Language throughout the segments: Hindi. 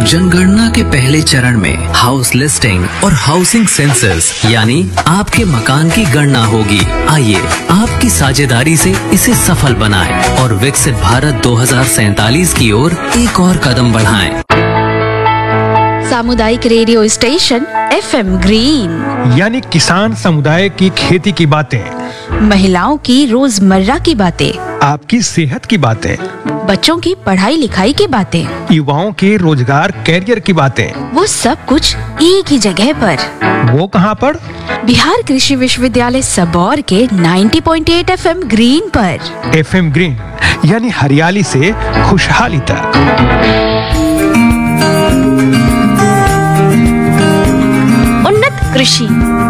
जनगणना के पहले चरण में हाउस लिस्टिंग और हाउसिंग सेंसस यानी आपके मकान की गणना होगी। आइए आपकी साझेदारी से इसे सफल बनाएं और विकसित भारत 2047 की ओर एक और कदम बढ़ाएं। सामुदायिक रेडियो स्टेशन FM ग्रीन, यानी किसान समुदाय की खेती की बातें, महिलाओं की रोजमर्रा की बातें, आपकी सेहत की बातें, बच्चों की पढ़ाई लिखाई की बातें, युवाओं के रोजगार कैरियर की बातें, वो सब कुछ एक ही जगह पर। वो कहाँ पर? बिहार कृषि विश्वविद्यालय सबौर के 90.8 FM ग्रीन पर। FM ग्रीन यानी हरियाली से खुशहाली तक। उन्नत कृषि।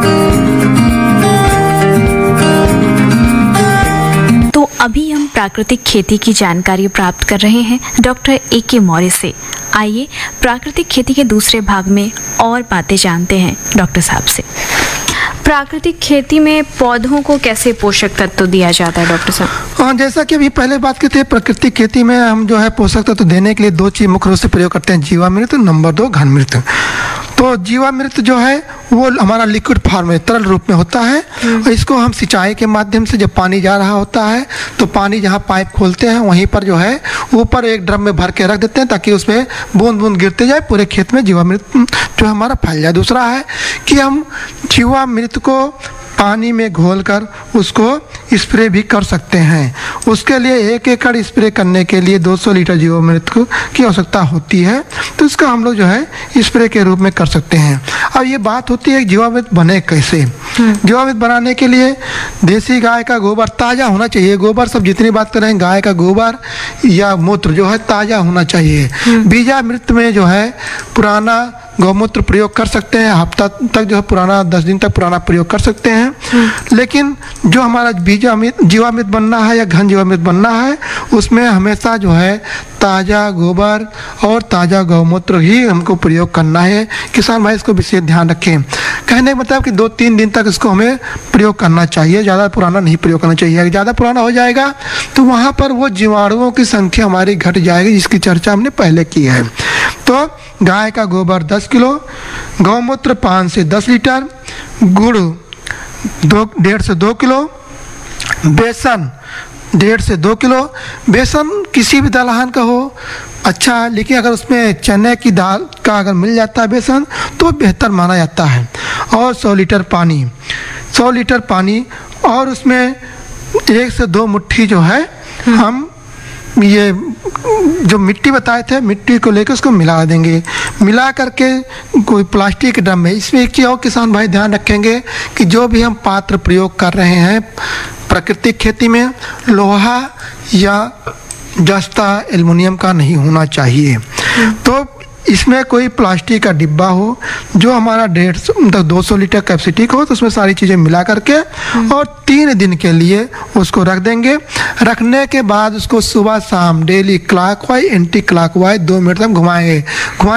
तो अभी हम प्राकृतिक खेती की जानकारी प्राप्त कर रहे हैं डॉक्टर AK मौर्य से। आइए प्राकृतिक खेती के दूसरे भाग में और बातें जानते हैं डॉक्टर साहब से। प्राकृतिक खेती में पौधों को कैसे पोषक तत्व दिया जाता है डॉक्टर साहब? हाँ, जैसा कि अभी पहले बात की थी, प्राकृतिक खेती में हम जो है पोषक तत्व देने के लिए दो चीज मुख्य रूप से प्रयोग करते हैं, जीवामृत, नंबर 2 घनमृत। तो जीवामृत जो है वो हमारा लिक्विड फॉर्म में, तरल रूप में होता है और इसको हम सिंचाई के माध्यम से, जब पानी जा रहा होता है तो पानी जहाँ पाइप खोलते हैं वहीं पर जो है ऊपर एक ड्रम में भर के रख देते हैं ताकि उसमें बूंद बूंद गिरते जाए, पूरे खेत में जीवामृत जो हमारा फैल जाए। दूसरा है कि हम जीवामृत को पानी में घोलकर उसको स्प्रे भी कर सकते हैं। उसके लिए 1 एकड़ स्प्रे करने के लिए 200 लीटर जीवामृत की आवश्यकता होती है, तो इसका हम लोग जो है स्प्रे के रूप में कर सकते हैं। अब ये बात होती है जीवामृत बने कैसे। जीवामृत बनाने के लिए देसी गाय का गोबर ताज़ा होना चाहिए। गोबर सब जितनी बात कर रहे हैं, गाय का गोबर या मूत्र जो है ताज़ा होना चाहिए। बीजामृत में जो है पुराना गौमूत्र प्रयोग कर सकते हैं, हफ्ता तक जो है पुराना, 10 दिन तक पुराना प्रयोग कर सकते हैं। लेकिन जो हमारा जीवामृत बनना है या घन जीवामृत बनना है, उसमें हमेशा जो है ताज़ा गोबर और ताज़ा गौमूत्र ही हमको प्रयोग करना है। किसान भाई इसको विशेष ध्यान रखें। कहने का मतलब कि 2-3 दिन तक इसको हमें प्रयोग करना चाहिए, ज़्यादा पुराना नहीं प्रयोग करना चाहिए। अगर ज़्यादा पुराना हो जाएगा तो वहाँ पर वो जीवाणुओं की संख्या हमारी घट जाएगी, जिसकी चर्चा हमने पहले की है। तो गाय का गोबर 10 किलो, गौमूत्र 5 से 10 लीटर, गुड़ 1.5 से 2 किलो, बेसन 1.5 से 2 किलो। बेसन किसी भी दलहन का हो अच्छा, लेकिन अगर उसमें चने की दाल का अगर मिल जाता है बेसन तो बेहतर माना जाता है। और 100 लीटर पानी, 100 लीटर पानी, और उसमें 1 से 2 मुट्ठी जो है हम ये जो मिट्टी बताए थे, मिट्टी को लेकर उसको मिला देंगे। मिला करके कोई प्लास्टिक के ड्रम में, इसमें एक चीज़ और किसान भाई ध्यान रखेंगे कि जो भी हम पात्र प्रयोग कर रहे हैं प्राकृतिक खेती में, लोहा या जस्ता एल्युमिनियम का नहीं होना चाहिए। तो इसमें कोई प्लास्टिक का डिब्बा हो जो हमारा 200 लीटर कैपेसिटी का हो, तो उसमें सारी चीज़ें मिला करके और 3 दिन के लिए उसको रख देंगे। रखने के बाद उसको सुबह शाम daily clockwise anti clockwise 2 minute तक घुमाएंगे।